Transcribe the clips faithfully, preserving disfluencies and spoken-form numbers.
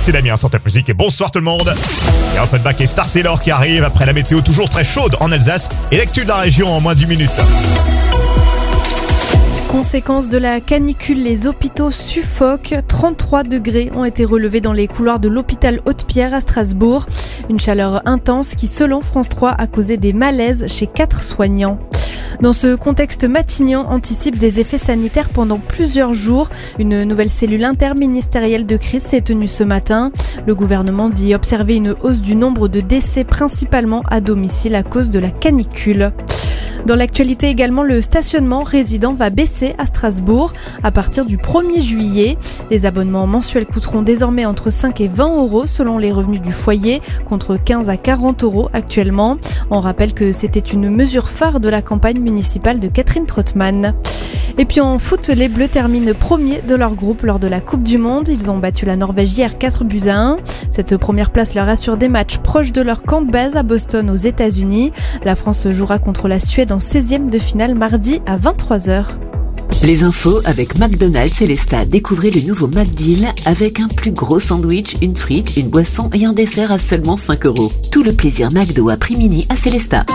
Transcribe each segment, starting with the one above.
C'est Damien sur Top Music et bonsoir tout le monde. Et Offenbach et Star Sailor qui arrivent après la météo toujours très chaude en Alsace et l'actu de la région en moins d'une minute. Conséquence de la canicule, les hôpitaux suffoquent. trente-trois degrés ont été relevés dans les couloirs de l'hôpital Haute-Pierre à Strasbourg. Une chaleur intense qui, selon France trois, a causé des malaises chez quatre soignants. Dans ce contexte, Matignon anticipe des effets sanitaires pendant plusieurs jours. Une nouvelle cellule interministérielle de crise s'est tenue ce matin. Le gouvernement dit observer une hausse du nombre de décès, principalement à domicile à cause de la canicule. Dans l'actualité également, le stationnement résident va baisser à Strasbourg à partir du premier juillet. Les abonnements mensuels coûteront désormais entre cinq et vingt euros selon les revenus du foyer, contre quinze à quarante euros actuellement. On rappelle que c'était une mesure phare de la campagne municipale de Catherine Trottmann. Et puis en foot, les Bleus terminent premiers de leur groupe lors de la Coupe du Monde. Ils ont battu la Norvège hier quatre buts à un. Cette première place leur assure des matchs proches de leur camp de base à Boston aux États-Unis. La France jouera contre la Suède en seizième de finale mardi à vingt-trois heures. Les infos avec McDonald's Célestat. Découvrez le nouveau McDeal avec un plus gros sandwich, une frite, une boisson et un dessert à seulement cinq euros. Tout le plaisir McDo à prix mini à Célestat.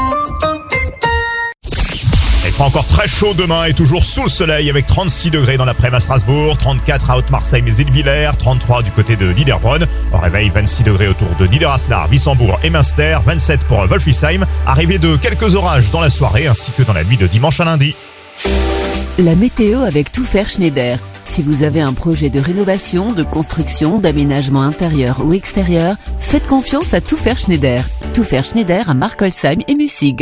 Il fera encore très chaud demain et toujours sous le soleil avec trente-six degrés dans l'après-midi à Strasbourg, trente-quatre à Haute-Marseille mais Zilleviller, trente-trois du côté de Niederbronn. Au réveil, vingt-six degrés autour de Niederaslar, Wissembourg et Münster, vingt-sept pour Wolfisheim. Arrivée de quelques orages dans la soirée ainsi que dans la nuit de dimanche à lundi. La météo avec Tout Faire Schneider. Si vous avez un projet de rénovation, de construction, d'aménagement intérieur ou extérieur, faites confiance à Tout Faire Schneider. Tout Faire Schneider à Markolsheim et Mussig.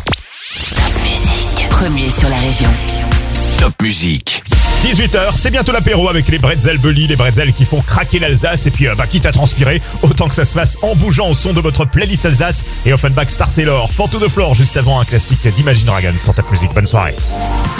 Premier sur la région. Top Music. dix-huit heures, c'est bientôt l'apéro avec les bretzels Bully, les bretzels qui font craquer l'Alsace et puis euh, bah, quitte à transpirer, autant que ça se fasse en bougeant au son de votre playlist Alsace et Offenbach Star Sailor, Phantom de Flore juste avant un classique d'Imagine Dragons sur Top Music. Bonne soirée.